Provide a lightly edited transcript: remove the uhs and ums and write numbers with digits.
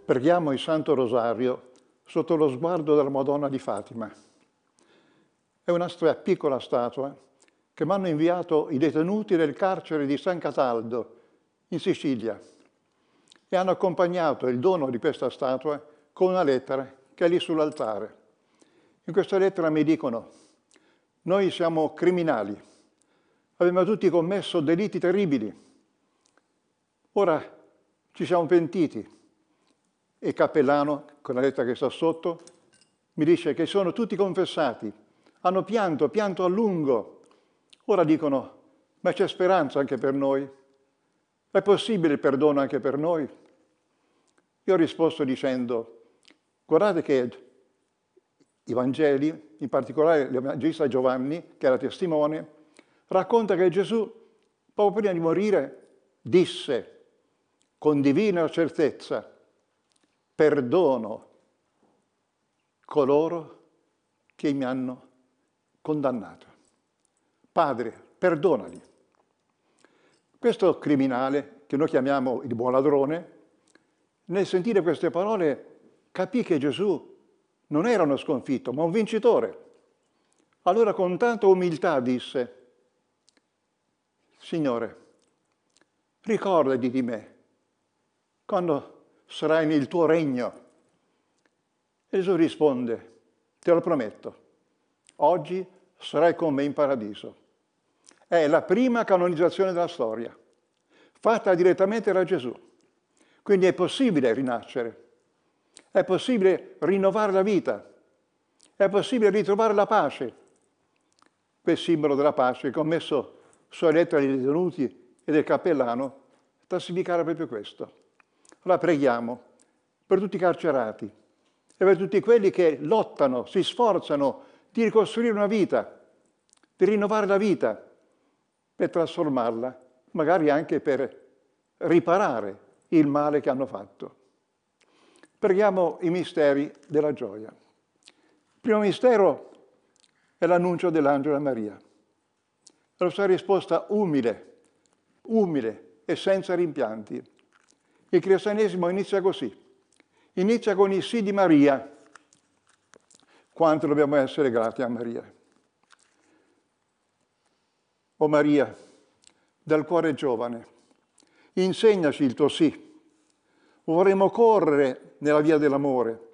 Preghiamo il Santo Rosario sotto lo sguardo della Madonna di Fatima. È una piccola statua che mi hanno inviato i detenuti del carcere di San Cataldo, in Sicilia, e hanno accompagnato il dono di questa statua con una lettera che è lì sull'altare. In questa lettera mi dicono: noi siamo criminali, abbiamo tutti commesso delitti terribili, ora ci siamo pentiti. E il cappellano, con la lettera che sta sotto, mi dice che sono tutti confessati, hanno pianto a lungo. Ora dicono: ma c'è speranza anche per noi? È possibile il perdono anche per noi? Io ho risposto dicendo: guardate che i Vangeli, in particolare l'Evangelista Giovanni, che era testimone, racconta che Gesù, poco prima di morire, disse con divina certezza: perdono coloro che mi hanno condannato. Padre, perdonali. Questo criminale, che noi chiamiamo il buon ladrone, nel sentire queste parole capì che Gesù non era uno sconfitto, ma un vincitore. Allora con tanta umiltà disse: Signore, ricordati di me quando sarai nel tuo regno. E Gesù risponde: te lo prometto, oggi sarai con me in paradiso. È la prima canonizzazione della storia, fatta direttamente da Gesù. Quindi è possibile rinascere, è possibile rinnovare la vita, è possibile ritrovare la pace. Quel simbolo della pace che ho messo sulla lettera dei detenuti e del cappellano sta a significare proprio questo. Allora preghiamo per tutti i carcerati e per tutti quelli che lottano, si sforzano di ricostruire una vita, di rinnovare la vita, per trasformarla, magari anche per riparare il male che hanno fatto. Preghiamo i misteri della gioia. Il primo mistero è l'annuncio dell'angelo a Maria. La sua risposta umile e senza rimpianti. Il cristianesimo inizia così. Inizia con il sì di Maria. Quanto dobbiamo essere grati a Maria. O Maria, dal cuore giovane, insegnaci il tuo sì. Vorremmo correre nella via dell'amore,